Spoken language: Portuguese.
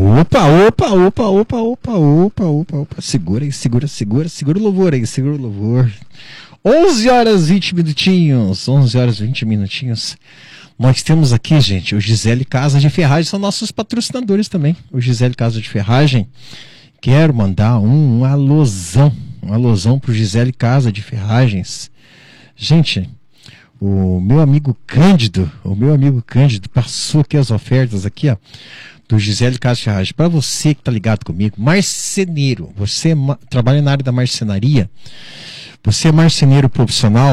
Opa, opa, opa, opa, opa, opa, opa, opa. Segura aí, segura o louvor aí, segura o louvor. 11 horas 20 minutinhos, 11 horas 20 minutinhos. Nós temos aqui, gente, o Gisele Casa de Ferragem, são nossos patrocinadores também. O Gisele Casa de Ferragem. Quero mandar um alôzão pro Gisele Casa de Ferragens. Gente, o meu amigo Cândido passou aqui as ofertas aqui, ó, do Gisele Casa de Ferragem. Para você que tá ligado comigo, marceneiro, você trabalha na área da marcenaria, você é marceneiro profissional,